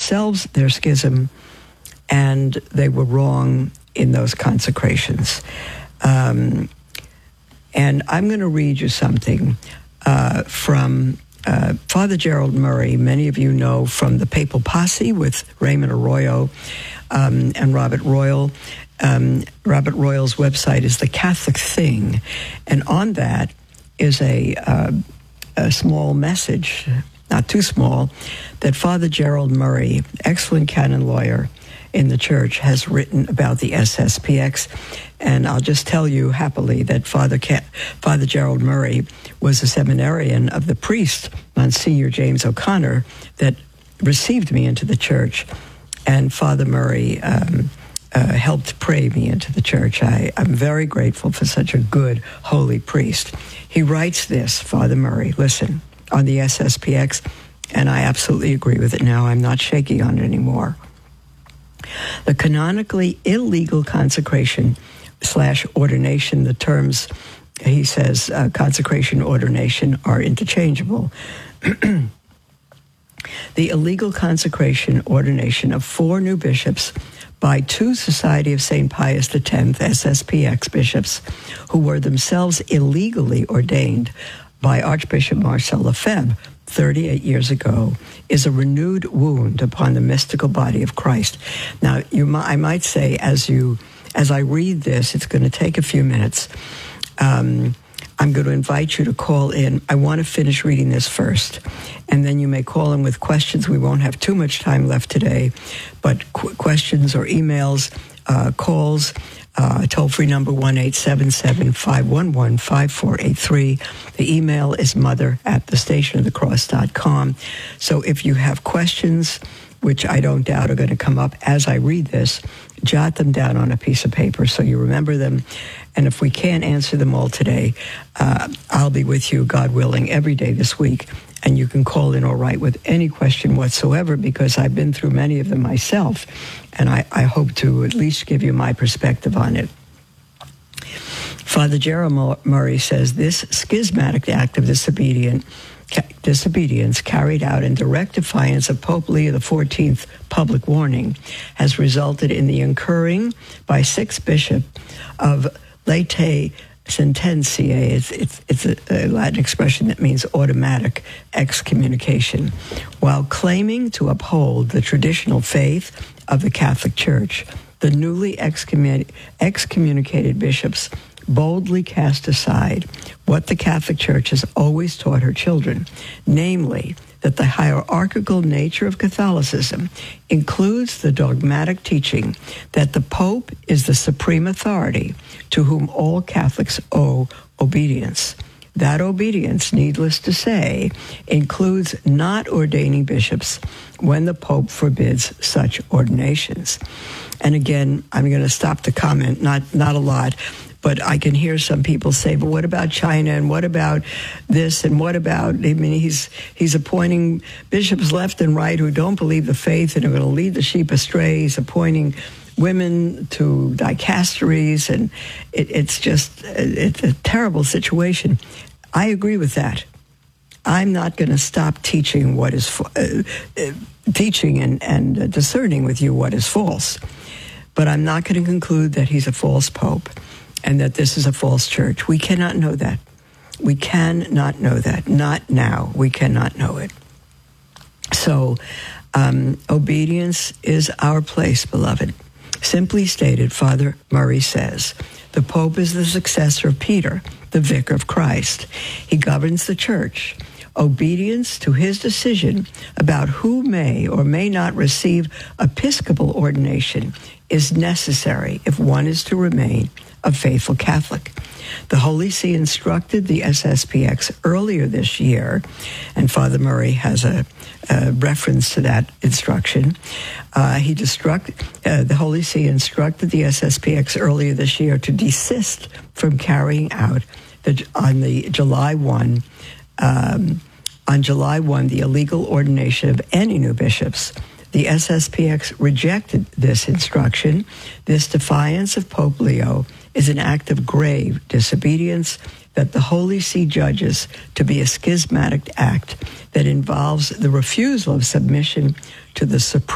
themselves their schism, and they were wrong in those consecrations. And I'm going to read you something from Father Gerald Murray. Many of you know from the Papal Posse with Raymond Arroyo and Robert Royal. Robert Royal's website is The Catholic Thing, and on that is a small message, not too small, that Father Gerald Murray, excellent canon lawyer in the church, has written about the SSPX. And I'll just tell you happily that Father Gerald Murray was a seminarian of the priest, Monsignor James O'Connor, that received me into the church. And Father Murray helped pray me into the church. I'm very grateful for such a good, holy priest. He writes this, Father Murray, listen, on the SSPX, and I absolutely agree with it now. I'm not shaky on it anymore. The canonically illegal consecration/ordination, the terms, he says, consecration, ordination are interchangeable. The illegal consecration, ordination of 4 new bishops by 2 Society of St. Pius X, SSPX bishops, who were themselves illegally ordained by Archbishop Marcel Lefebvre 38 years ago, is a renewed wound upon the mystical body of Christ. Now, I might say, as I read this, it's going to take a few minutes. I'm going to invite you to call in. I want to finish reading this first, and then you may call in with questions. We won't have too much time left today, but questions or emails, calls, toll-free number 1-877-511-5483. The email is mother@thestationofthecross.com. So if you have questions, which I don't doubt are going to come up as I read this, jot them down on a piece of paper so you remember them. And if we can't answer them all today, I'll be with you, God willing, every day this week. And you can call in or write with any question whatsoever, because I've been through many of them myself, and I hope to at least give you my perspective on it. Father Gerald Murray says this schismatic act of disobedience carried out in direct defiance of Pope Leo XIV's public warning has resulted in the incurring by 6 bishops of latae sententiae. It's a Latin expression that means automatic excommunication, while claiming to uphold the traditional faith of the Catholic Church. The newly excommunicated bishops boldly cast aside what the Catholic Church has always taught her children, namely that the hierarchical nature of Catholicism includes the dogmatic teaching that the Pope is the supreme authority to whom all Catholics owe obedience. That obedience, needless to say, includes not ordaining bishops when the Pope forbids such ordinations. And again, I'm going to stop the comment, not a lot, but I can hear some people say, but what about China, and what about this, and what about, I mean, he's appointing bishops left and right who don't believe the faith and are going to lead the sheep astray. He's appointing women to dicasteries, and it's a terrible situation. I agree with that. I'm not going to stop teaching what is teaching and discerning with you what is false, but I'm not going to conclude that he's a false pope and that this is a false church. We cannot know that. We cannot know that. Not now. We cannot know it. So, obedience is our place, beloved. Simply stated, Father Murray says, the Pope is the successor of Peter, the vicar of Christ. He governs the church. Obedience to his decision about who may or may not receive episcopal ordination is necessary if one is to remain a faithful Catholic. The Holy See instructed the SSPX earlier this year, and Father Murray has a reference to that instruction. The Holy See instructed the SSPX earlier this year to desist from carrying out on July 1, the illegal ordination of any new bishops. The SSPX rejected this instruction. This defiance of Pope Leo is an act of grave disobedience that the Holy See judges to be a schismatic act that involves the refusal of submission to the supreme